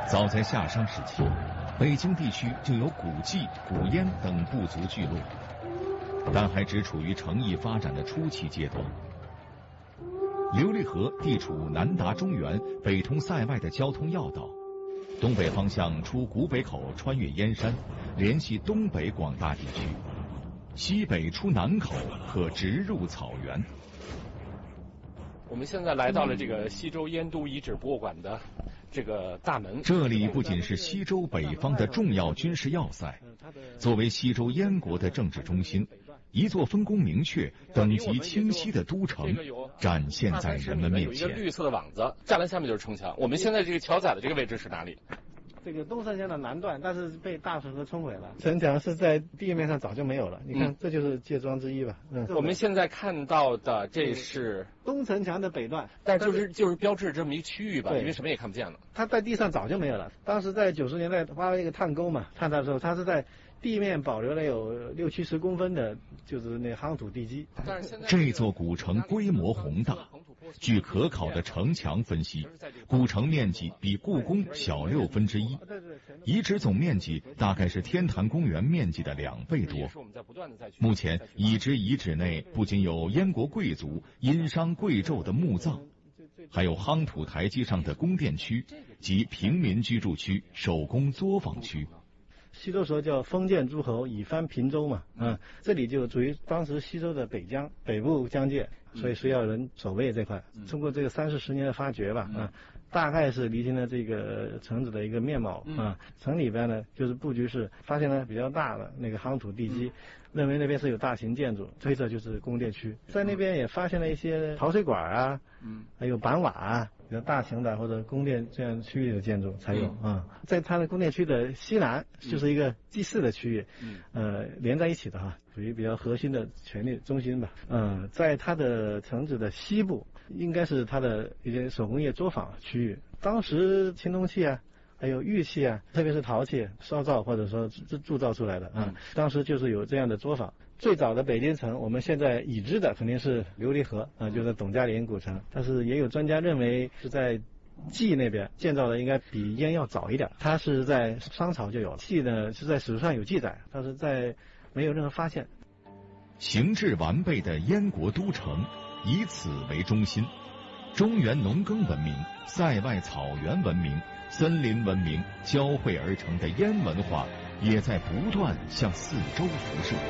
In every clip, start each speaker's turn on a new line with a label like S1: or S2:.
S1: 早在夏商时期，北京地区就有古纪、古燕等部族聚落，但还只处于城邑发展的初期阶段。琉璃河地处南达中原、北通塞外的交通要道，东北方向出古北口，穿越燕山，联系东北广大地区；西北出南口，可直入草原。
S2: 我们现在来到了这个西周燕都遗址博物馆的这个大门。
S1: 这里不仅是西周北方的重要军事要塞，作为西周燕国的政治中心，一座分工明确、等级清晰的都城展现在人们面前。
S2: 有一个绿色的网子，栅栏下面就是城墙。我们现在这个桥仔的这个位置是哪里？
S3: 这个东城墙的南段，但是被大水河冲毁了，城墙是在地面上早就没有了。你看，这就是界桩之一吧。
S2: 我们现在看到的这是
S3: 东城墙的北段，
S2: 但就是标志这么一个区域吧，因为什么也看不见了。
S3: 它在地上早就没有了。当时在90年代挖了一个探沟嘛，探的时候，它是在地面保留了有60-70公分的，就是那夯土地基。
S1: 这座古城规模宏大，据可考的城墙分析，古城面积比故宫小1/6，遗址总面积大概是天坛公园面积的2倍多。目前已知遗址内不仅有燕国贵族、殷商贵胄的墓葬，还有夯土台基上的宫殿区及平民居住区、手工作坊区。
S3: 西周时候叫封建诸侯以藩平州嘛，这里就属于当时西周的北疆北部疆界，所以需要人守卫这块。通过这个30-40年的发掘吧，大概是厘清了这个城址的一个面貌城里边呢，就是布局是发现了比较大的那个夯土地基，认为那边是有大型建筑，推测就是宫殿区。在那边也发现了一些陶水管啊，还有板瓦啊，比较大型的或者宫殿这样区域的建筑才有在它的宫殿区的西南就是一个祭祀的区域，连在一起的哈，属于比较核心的权力中心吧。在它的城址的西部，应该是它的一些手工业作坊区域。当时青铜器啊，还有玉器啊，特别是陶器烧造或者说铸造出来的当时就是有这样的作坊。最早的北京城，我们现在已知的肯定是琉璃河就是董家岭古城，但是也有专家认为是在蓟那边建造的，应该比燕要早一点。它是在商朝就有了，蓟呢是在史书上有记载，但是在没有任何发现。
S1: 形制完备的燕国都城以此为中心，中原农耕文明、塞外草原文明、森林文明交汇而成的燕文化也在不断向四周辐射。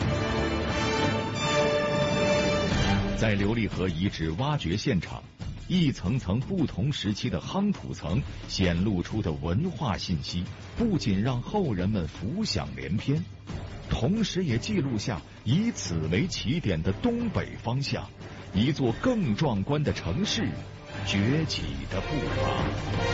S1: 在琉璃河遗址挖掘现场，一层层不同时期的夯土层显露出的文化信息，不仅让后人们浮想联翩，同时也记录下以此为起点的东北方向，一座更壮观的城市崛起的步伐。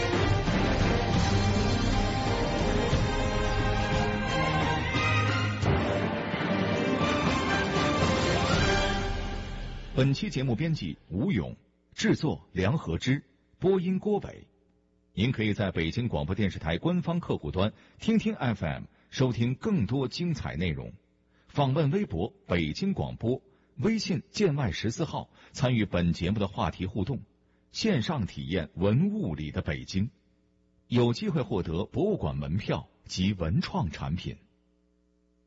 S1: 本期节目编辑吴勇，制作梁和之，播音郭伟。您可以在北京广播电视台官方客户端听听 FM 收听更多精彩内容，访问微博北京广播，微信建外14号参与本节目的话题互动，线上体验文物里的北京，有机会获得博物馆门票及文创产品。